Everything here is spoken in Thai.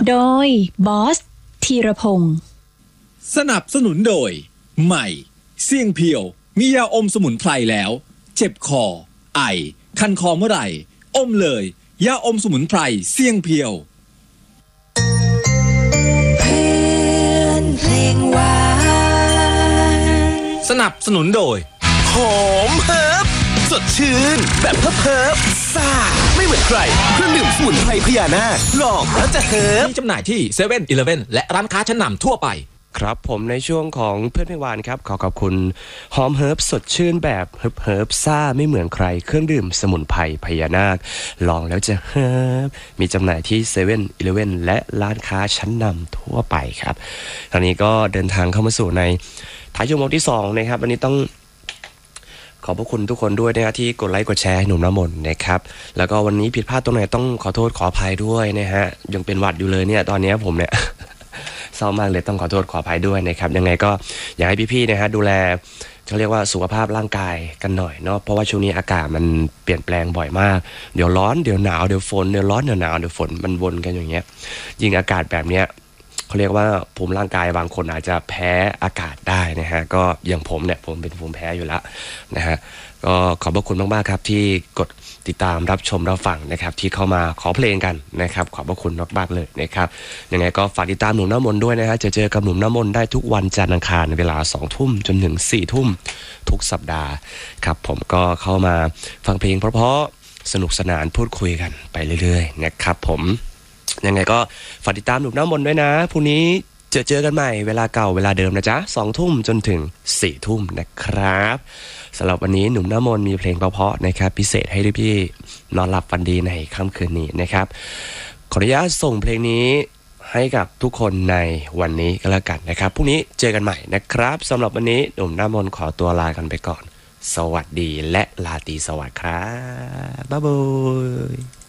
โดยบอสธีรพงศ์สนับสนุนโดยใหม่เสี่ยงเพียวมียาอมสมุนไพรแล้วเจ็บคอไอคันคอเมื่อไหร่อมเลยยาอมสมุนไพรเสี่ยงเพียวเพลงหวานสนับสนุนโดยหอมเฮิร์บสดชื่นแบบเฮิร์บซ่าไม่เหมือนใครเครื่องดื่มสมุนไพรพญานาคลองแล้วจะเฮิร์บมีจำหน่ายที่เซเว่นอีเลฟเว่นและร้านค้าชั้นนำทั่วไปครับผมในช่วงของเพื่อนเพลงหวานครับขอขอบคุณหอมเฮิร์บสดชื่นแบบเฮิร์บซ่าไม่เหมือนใครเครื่องดื่มสมุนไพรพญานาคลองแล้วจะเฮิร์บมีจำหน่ายที่เซเว่นอีเลฟเว่นและร้านค้าชั้นนำทั่วไปครับตอนนี้ก็เดินทางเข้ามาสู่ในท้ายชั่วโมงที่2นะครับวันนี้ต้องขอบพระคุณทุกคนด้วยนะครับที่กดไลค์กดแชร์ให้หนุ่มน้ำมนต์นะครับแล้วก็วันนี้ผิดพลาดตรงไหนต้องขอโทษขออภัยด้วยนะฮะยังเป็นหวัดอยู่เลยเนี่ยตอนนี้ผมเนี่ย เศร้ามากเลยต้องขอโทษขออภัยด้วยนะครับยังไงก็อยากให้พี่ๆนะฮะดูแลเขาเรียกว่าสุขภาพร่างกายกันหน่อยเนาะเพราะว่าช่วงนี้อากาศมันเปลี่ยนแปลงบ่อยมากเดี๋ยวร้อนเดี๋ยวหนาวเดี๋ยวฝนเดี๋ยวร้อนเดี๋ยวหนาวเดี๋ยวฝนมันวนกันอย่างเงี้ยยิ่งอากาศแบบเนี้ยเขาเรียกว่าภูมิร่างกายบางคนอาจจะแพ้อากาศได้นะฮะก็อย่างผมเนี่ยผมเป็นภูมิแพ้อยู่แล้วนะฮะก็ขอบพระคุณมากๆครับที่กดติดตามรับชมรับฟังนะครับที่เข้ามาขอเพลงกันนะครับขอบพระคุณมากๆเลยนะครับยังไงก็ฝากติดตามหนุ่มน้ำมนต์ด้วยนะฮะเจอกับหนุ่มน้ำมนต์ได้ทุกวันจันทร์อังคารเวลา 20:00 นจนถึง 4:00 นทุกสัปดาห์ครับผมก็เข้ามาฟังเพลงเพราะๆสนุกสนานพูดคุยกันไปเรื่อยๆนะครับผมยังไงก็ฝากติดตามหนุ่มน้ำมนต์ด้วยนะพรุ่งนี้เจอกันใหม่เวลาเก่าเวลาเดิมนะจ๊ะ 20:00 นจนถึง 4:00 นนะครับสำหรับวันนี้หนุ่มน้ำมนต์มีเพลงเพราะๆนะครับพิเศษให้พี่นอนหลับฝันดีในค่ำคืนนี้นะครับขออนุญาตส่งเพลงนี้ให้กับทุกคนในวันนี้ก็แล้วกันนะครับพรุ่งนี้เจอกันใหม่นะครับสำหรับวันนี้หนุ่มน้ำมนต์ขอตัวลากันไปก่อนสวัสดีและลาตรีสวัสดิ์ครับบ๊ายบาย